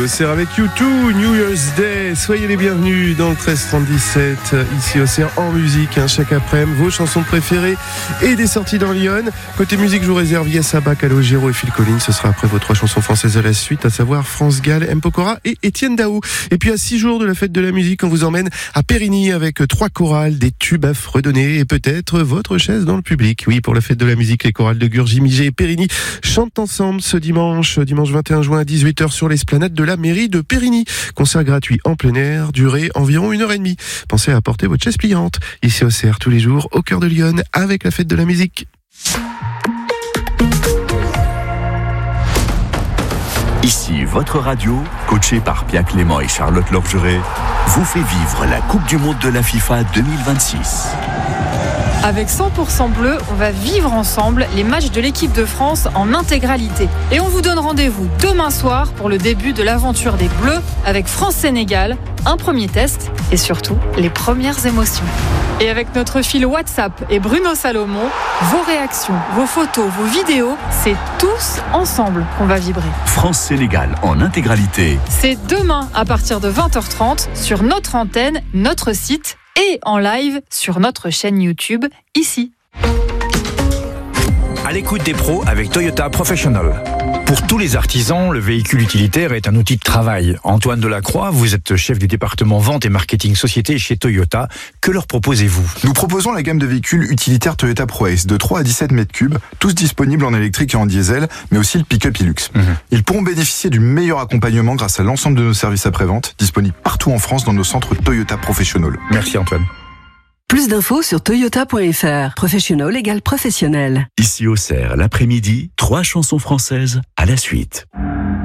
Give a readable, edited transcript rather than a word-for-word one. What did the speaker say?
Auxerre avec U2, New Year's Day. Soyez les bienvenus dans le 13-37, ici Auxerre en musique, chaque après-midi, vos chansons préférées et des sorties dans Lyon. Côté musique, je vous réserve Yes Abba, Calogero et Phil Collins. Ce sera après vos 3 chansons françaises à la suite, à savoir France Gall, M. Pokora et Étienne Dao. Et puis à 6 jours de la fête de la musique, on vous emmène à Périgny avec 3 chorales, des tubes à fredonner et peut-être votre chaise dans le public. Oui, pour la fête de la musique, les chorales de Gurgy, Migé et Périgny chantent ensemble ce dimanche 21 juin à 18h sur l'esplanade de la mairie de Périgny. Concert gratuit en plein air, durée environ 1h30. Pensez à apporter votre chaise pliante. Ici au CR tous les jours, au cœur de Lyon, avec la fête de la musique. Ici, votre radio, coachée par Pierre Clément et Charlotte Lorgeret, vous fait vivre la Coupe du Monde de la FIFA 2026. Avec 100% bleu, on va vivre ensemble les matchs de l'équipe de France en intégralité. Et on vous donne rendez-vous demain soir pour le début de l'aventure des Bleus avec France-Sénégal, un premier test et surtout les premières émotions. Et avec notre fil WhatsApp et Bruno Salomon, vos réactions, vos photos, vos vidéos, c'est tous ensemble qu'on va vibrer. France-Sénégal en intégralité. C'est demain à partir de 20h30 sur notre antenne, notre site et en live sur notre chaîne YouTube, ici. À l'écoute des pros avec Toyota Professional. Pour tous les artisans, le véhicule utilitaire est un outil de travail. Antoine Delacroix, vous êtes chef du département vente et marketing société chez Toyota. Que leur proposez-vous ? Nous proposons la gamme de véhicules utilitaires Toyota ProAce de 3 à 17 mètres cubes, tous disponibles en électrique et en diesel, mais aussi le pick-up Hilux. Ils pourront bénéficier du meilleur accompagnement grâce à l'ensemble de nos services après-vente, disponibles partout en France dans nos centres Toyota Professional. Merci Antoine. Plus d'infos sur toyota.fr. Professional égale professionnel. Ici au CER, l'après-midi, 3 chansons françaises à la suite.